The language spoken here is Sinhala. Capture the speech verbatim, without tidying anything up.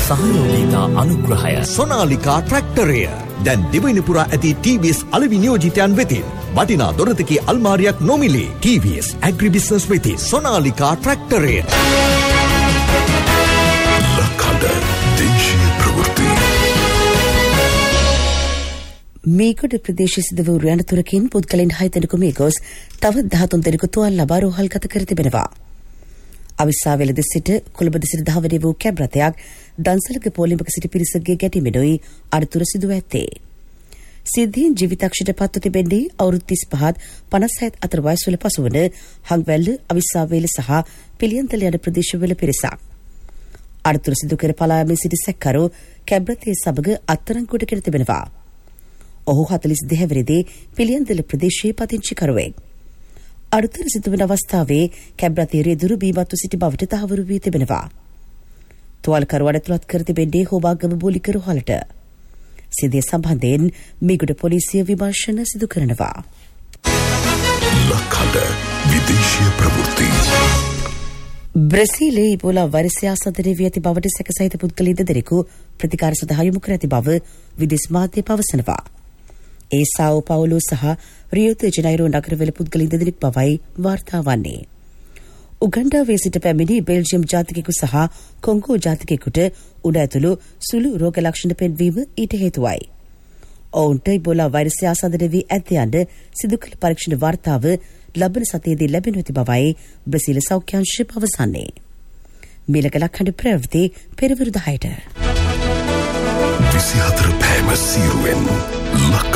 සහයෝගීතා අනුග්‍රහය සොනාලිකා ට්‍රැක්ටරය දැන් දිවයින පුරා ඇති ටී වී එස් අලෙවි නියෝජිතයන් වෙතින් වටිනා දොරතකී අල්මාරියක් නොමිලේ. ටී වී එස් ඇග්‍රිබිස්නස් වෙතින් සොනාලිකා ට්‍රැක්ටරය. ලකඩ දේශීය ප්‍රවෘත්ති. මේකට ප්‍රදේශ සිද වූ යනතුරකින් පුද්ගලයන් හය දෙනෙකු මේ ගොස් තව දහතුන් දෙනෙකු තුවාල ලබා රෝහල්ගත කර තිබෙනවා. අවිස්සාවේලද සිට කොළඹ සිට දහවැනි වූ කැබ් රථයක් දන්සලක පොලිමක සිට පිරිසකගේ ගැටීමෙනුයි අනතුර සිදුව ඇත්තේ. සිද්ධීන් ජීවිතක්ෂයට පත්ව තිබෙන්නේ අවුරුදු තිස් පහත් පනස් හයත් අතර වයස්වල පසුවන හංවැල්ල අවිස්සාවේල සහ පිළියන්තල යන ප්‍රදේශවල පිරිසක්. අනතුර සිදු කර පලායමින් සිටි සැකකරු කැබ් රථයේ සමග අත්අඩංගුවට ගෙන තිබෙනවා. ඔහු හතළිස් දෙවැනිදී පිළියන්තල ප්‍රදේශයේ පදිංචිකරුවෙක්. අනතුර සිදුවන අවස්ථාවේ කැබ් රථයේ රියදුරු බීමත්ව සිටි බවට තහවුරු වී තිබෙනවා. තුවාලකරුවන් ඇතුළත් කර තිබෙන්නේ හෝමාගම බෝලික රෝහලට. සිද්ධිය සම්බන්ධයෙන් මිගුඩ පොලිසිය විමර්ශන සිදු කරනවා. ලකඩ විදේශීය ප්‍රවෘත්ති. බ්‍රසීලයේ ඉබෝලා වෛරසය ආසාදනය වී ඇති බවට සැකසහිත පුද්ගලයන් දෙදෙනෙකු ප්‍රතිකාර සඳහා යොමු කර ඇති බව විදේශ මාධ්‍ය පවසනවා. ඒ සාවෝ පවුලෝ සහ රියෝ ද ජනයිරෝ නගරවල පුද්ගලයන් දෙදෙනෙක් බවයි වාර්තා වන්නේ. උගන්ඩාවේ සිට පැමිණි බෙල්ජියම් ජාතිකයෙකු සහ කොංගෝ ජාතිකයෙකුට උඩ ඇතුළු සුළු රෝග ලක්ෂණ පෙන්වීම ඊට හේතුවයි. ඔවුන්ට ඉබෝලා වෛරසය ආසාදනය වී ඇත යන සිදු කළ පරීක්ෂණ වාර්තාව ලබන සතියේදී ලැබෙනු ඇති බවයි බ්‍රසීල සෞඛ්‍යාංශය පවසන්නේ. මීළඟ ලක්හඬ ප්‍රවෘත්ති පෙරවරු දහයට. විසිහතර පෑම සීරුවෙන් ලක